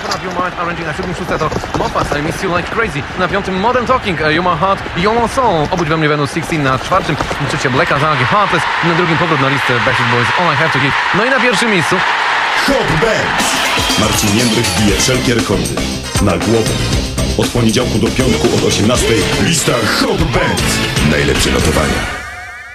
na You Might Arranging, na 7.6 to Mofas, I Miss You Like Crazy, na 5. Modern Talking, You My Heart, You My Soul, obudź we mnie będą 16, na 4. trzecie Black Azalgi, Heartless, na 2. powrót na listę Backstreet Boys, All I Have To Give, no i na 1. miejscu Hot Bands. Marcin Jędrych bije wszelkie rekordy. Na głowę. Od poniedziałku do piątku od 18:00 lista Hot Bands. Najlepsze notowania.